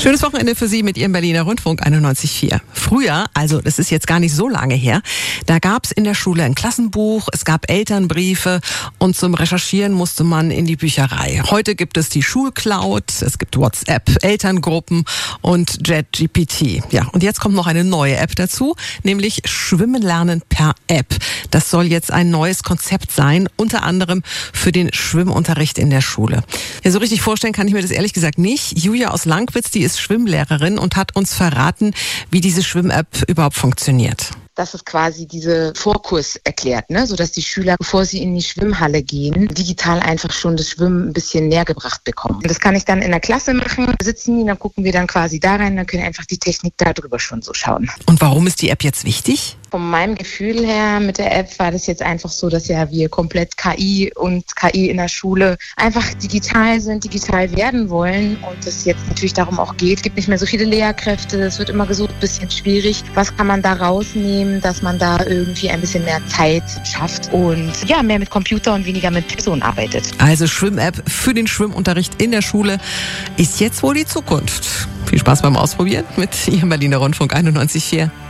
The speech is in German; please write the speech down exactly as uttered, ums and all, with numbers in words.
Schönes Wochenende für Sie mit Ihrem Berliner Rundfunk einundneunzig Komma vier. Früher, also das ist jetzt gar nicht so lange her, da gab es in der Schule ein Klassenbuch, es gab Elternbriefe und zum Recherchieren musste man in die Bücherei. Heute gibt es die Schulcloud, es gibt WhatsApp, Elterngruppen und ChatGPT. Ja, und jetzt kommt noch eine neue App dazu, nämlich Schwimmen lernen per App. Das soll jetzt ein neues Konzept sein, unter anderem für den Schwimmunterricht in der Schule. Ja, so richtig vorstellen kann ich mir das ehrlich gesagt nicht. Julia aus Langwitz, die ist Schwimmlehrerin und hat uns verraten, wie diese Schwimm-App überhaupt funktioniert. Dass es quasi diese Vorkurs erklärt, ne? Sodass die Schüler, bevor sie in die Schwimmhalle gehen, digital einfach schon das Schwimmen ein bisschen näher gebracht bekommen. Und das kann ich dann in der Klasse machen, sitzen die, dann gucken wir dann quasi da rein, dann können einfach die Technik darüber schon so schauen. Und warum ist die App jetzt wichtig? Von meinem Gefühl her mit der App war das jetzt einfach so, dass ja wir komplett K I und K I in der Schule einfach digital sind, digital werden wollen und es jetzt natürlich darum auch geht. Es gibt nicht mehr so viele Lehrkräfte, es wird immer gesucht, ein bisschen schwierig. Was kann man da rausnehmen, dass man da irgendwie ein bisschen mehr Zeit schafft und ja, mehr mit Computer und weniger mit Personen arbeitet. Also Schwimm-App für den Schwimmunterricht in der Schule ist jetzt wohl die Zukunft. Viel Spaß beim Ausprobieren mit Ihrem Berliner Rundfunk einundneunzig Komma vier.